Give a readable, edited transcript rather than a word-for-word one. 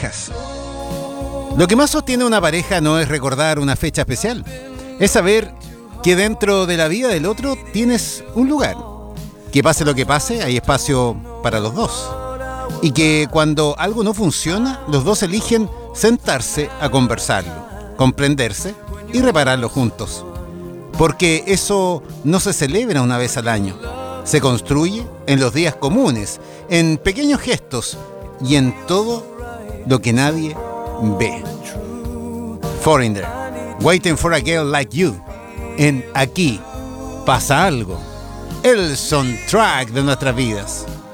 parejas. Lo que más sostiene una pareja no es recordar una fecha especial, es saber que dentro de la vida del otro tienes un lugar. Que pase lo que pase, hay espacio para los dos. Y que cuando algo no funciona, los dos eligen sentarse a conversarlo, comprenderse y repararlo juntos. Porque eso no se celebra una vez al año. Se construye en los días comunes, en pequeños gestos y en todo lo que nadie ve. Foreigner, Waiting for a Girl Like You. En Aquí pasa algo. El soundtrack de nuestras vidas.